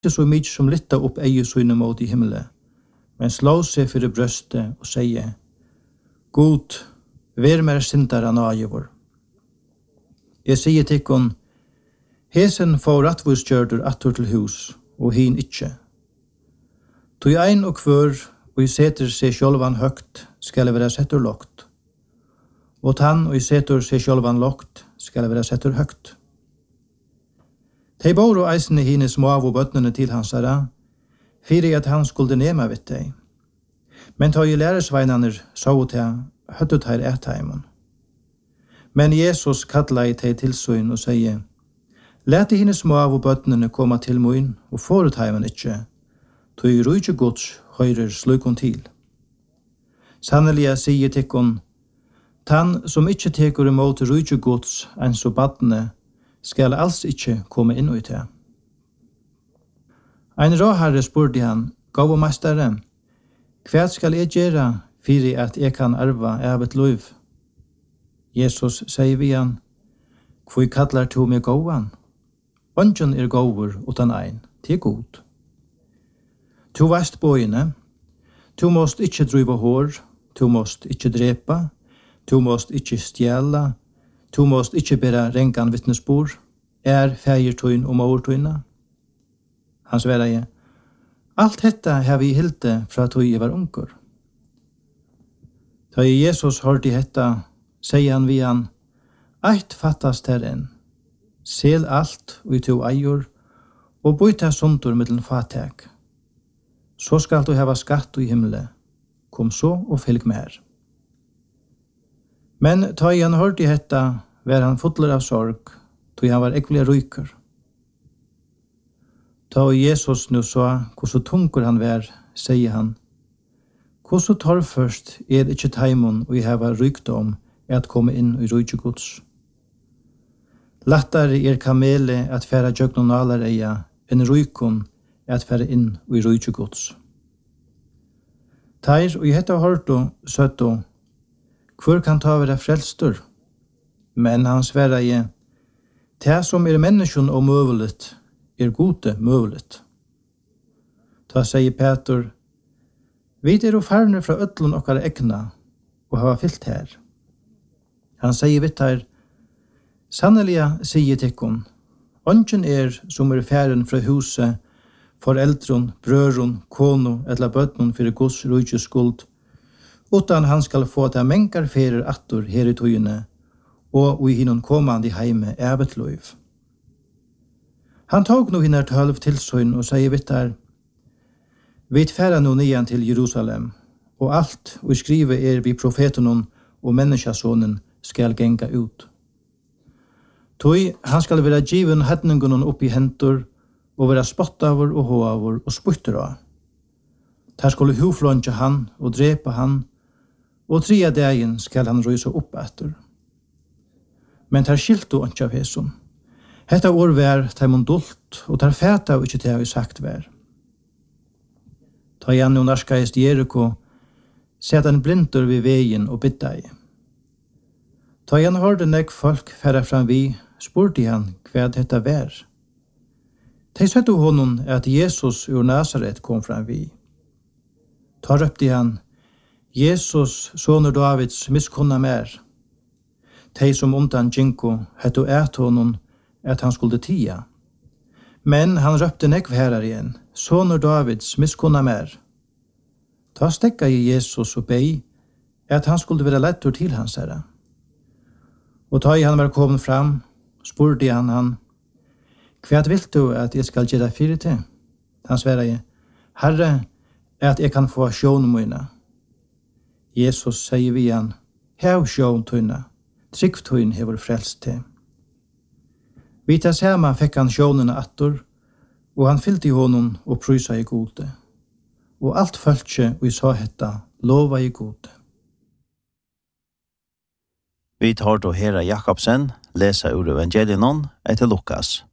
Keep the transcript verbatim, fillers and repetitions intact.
ikke så mye som lytta opp eie søgne mot i himmelen, men slå seg for brøstet og sier, God, vær mer syndere nage vår. Jeg sier til henne, hesen får rettvisgjørder attor til hus, og hin ikke. Tog ein og kvør, og i seter seg sjølvan høgt, skal være setter lågt. Og tann og i seter seg sjølvan lågt, skal være setter høgt. De bor og eisene hine små av og bøttene til hans herre, fyrir at han skulle nema vidt deg. Men tog i læresveinene så til høttet her etheimen. Men Jesus kallar i teg tilsyn og sier, Læt hine små av og bøttene komme til mun, og forut heimen ikke, tog i rujtje gods høyrer slukon til. Sannelig jeg sier tikkon, tann som ikke teker imot rujtje gods enn så badne, skal alls ikke komme inn ut det. Ein råherre spurte han, gav og mestere, hva skal jeg gjøre for at jeg kan arva av et liv? Jesus sier vi han, hvor kallar to meg gåan? Ongen er gåver utan ein, til god. Tu veist bøyene, tu måst ikke driva hår, tu måst ikke drepa, tu måst ikke stjæla, tu måst ikke bæra rengan vittnesbor, er feiertøyn og maurtøyna. Han sverra jeg, alt detta har vi hilde fra tøy jeg var unger. Da Jesus hørte detta, sier han vi han, eit fattast her enn, sel alt og i to eier, og byta sundur mittlen fatek. Så skal du hava skatt i himmelen. Kom så og fylg med her. Men ta han hørte detta, var han fotler av sorg, tog han var ekvelig ryker. Ta Jesus nu sa, hvordan tungur han var, sier han, hvordan tar først er ikke taimon og jeg hava rykdom at komme inn i rujtjegods. Lattare er kamele at færa djøgnon alar eia, enn rujkon at færa inn i rujtjegods. Teir, og i hetta hørto, søtto, hvor kan ta være frelstur? Men han sverra i, det som er menneskjon og møvelet, er gode møvelet. Ta sier Peter, vi er og færne fra ødlun okkar egna, og hava fyllt her. Han sier vitt her, sannelig sier tikkun, ongen er som er færen fra huset, foreldron, brøron, kono, etla bøtnon fyrir Guds rujtjes skuld, utan han skal få ta mengar ferir attor her i tøyene, og i hinnon komandi heime evet loiv. Han tog no hinnar tølv tilsyn og sier vitt her, vi færa no nian til Jerusalem, og alt og skrive er vi profetonon og menneskasonen skal genga ut. Tøy, han skal være given hedningunnen opp i hentur, og være spottavur og hoavur og spytter av. Der skulle huflånja han og drepa han, og tria dagen skal han røysa opp etter. Men der skilto ikke av hesson. Hetta år vær taimon dult, og der fæta og ikke det har sagt vær. Ta igjen og narskaist Jericho, set en blindur ved veien og bytta i. Ta igjen hørte nek folk færa fram vi, spurte han hva detta vær. De sette honom at Jesus ur Nazaret kom fram vi. Ta røpte han, Jesus, soner Davids, miskunna mer. De som undan Jinko hette et honom at han skulle tia. Men han røpte nekv herar igjen, soner Davids, miskunna mer. Ta stekka i Jesus og bei at han skulle være lettur til hans herre. Og ta i han var kommet fram, spurte han han, hva vil du at jeg skal gjøre fyrir til? Han sverre jeg, Herre, at jeg kan få sjån mine. Jesus sier vi han, hev sjån tøyne, trygg tøyne hever frelst til. Vi tar sammen fikk han sjånene attor, og han fyllte i honom og prysa i gode. Og alt følte og sa hetta, lova i gode. Vi tar då Hera Jakobsen, lesa ur evangelion etter Lukas.